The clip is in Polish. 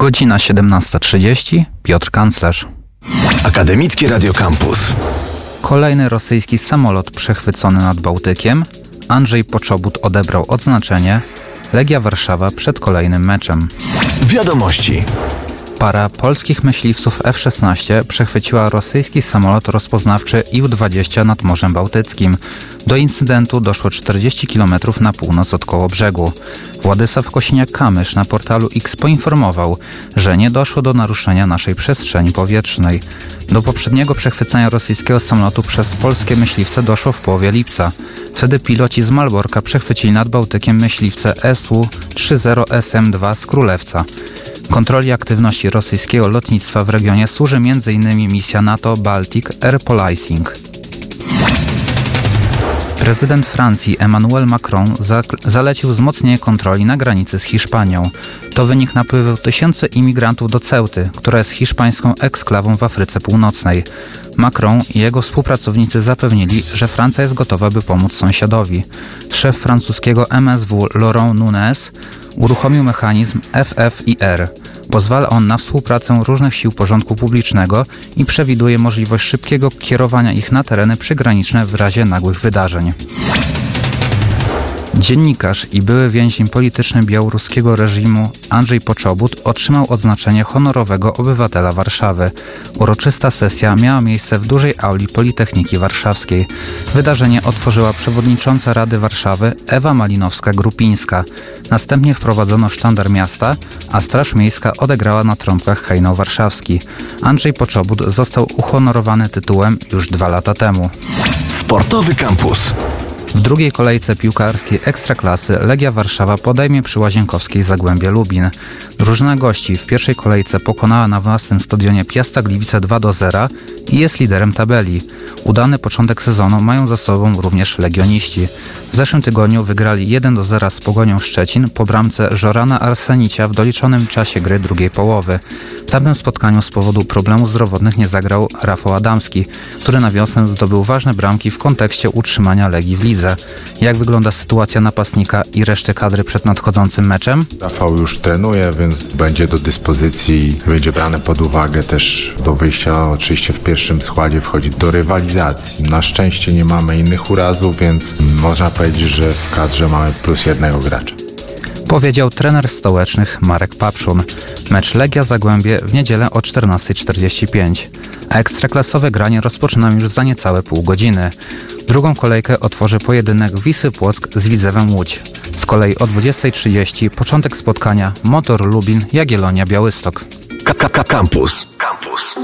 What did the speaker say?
Godzina 17:30. Piotr Kanclerz. Akademickie Radio Campus. Kolejny rosyjski samolot przechwycony nad Bałtykiem. Andrzej Poczobut odebrał odznaczenie. Legia Warszawa przed kolejnym meczem. Wiadomości. Para polskich myśliwców F-16 przechwyciła rosyjski samolot rozpoznawczy Ił-20 nad Morzem Bałtyckim. Do incydentu doszło 40 km na północ od Kołobrzegu. Władysław Kosiniak-Kamysz na portalu X poinformował, że nie doszło do naruszenia naszej przestrzeni powietrznej. Do poprzedniego przechwycenia rosyjskiego samolotu przez polskie myśliwce doszło w połowie lipca. Wtedy piloci z Malborka przechwycili nad Bałtykiem myśliwce Su-30SM-2 z Królewca. Kontroli aktywności rosyjskiego lotnictwa w regionie służy m.in. misja NATO Baltic Air Policing. Prezydent Francji Emmanuel Macron zalecił wzmocnienie kontroli na granicy z Hiszpanią. To wynik napływu tysięcy imigrantów do Ceuty, która jest hiszpańską eksklawą w Afryce Północnej. Macron i jego współpracownicy zapewnili, że Francja jest gotowa, by pomóc sąsiadowi. Szef francuskiego MSW Laurent Nunez uruchomił mechanizm FFIR. Pozwala on na współpracę różnych sił porządku publicznego i przewiduje możliwość szybkiego kierowania ich na tereny przygraniczne w razie nagłych wydarzeń. Dziennikarz i były więzień polityczny białoruskiego reżimu Andrzej Poczobut otrzymał odznaczenie honorowego obywatela Warszawy. Uroczysta sesja miała miejsce w dużej auli Politechniki Warszawskiej. Wydarzenie otworzyła przewodnicząca Rady Warszawy Ewa Malinowska-Grupińska. Następnie wprowadzono sztandar miasta, a Straż Miejska odegrała na trąbkach hejnał warszawski. Andrzej Poczobut został uhonorowany tytułem już 2 lata temu. Sportowy Campus. W drugiej kolejce piłkarskiej Ekstraklasy Legia Warszawa podejmie przy Łazienkowskiej Zagłębie Lubin. Drużyna gości w pierwszej kolejce pokonała na własnym stadionie Piasta Gliwice 2-0 i jest liderem tabeli. Udany początek sezonu mają za sobą również legioniści. W zeszłym tygodniu wygrali 1-0 z Pogonią Szczecin po bramce Żorana Arsenicia w doliczonym czasie gry drugiej połowy. W tamtym spotkaniu z powodu problemów zdrowotnych nie zagrał Rafał Adamski, który na wiosnę zdobył ważne bramki w kontekście utrzymania Legii w lidze. Jak wygląda sytuacja napastnika i reszty kadry przed nadchodzącym meczem? Rafał już trenuje, więc będzie do dyspozycji, będzie brane pod uwagę też do wyjścia oczywiście w pierwszym składzie, wchodzi do rywalizacji. Na szczęście nie mamy innych urazów, więc można powiedzieć, że w kadrze mamy plus 1 gracza. Powiedział trener stołecznych Marek Papszun. Mecz Legia Zagłębie w niedzielę o 14:45. A ekstraklasowe granie rozpoczynamy już za niecałe pół godziny. Drugą kolejkę otworzy pojedynek Wisły Płock z Widzewem Łódź. Z kolei o 20:30 początek spotkania Motor Lubin Jagiellonia Białystok. Campus.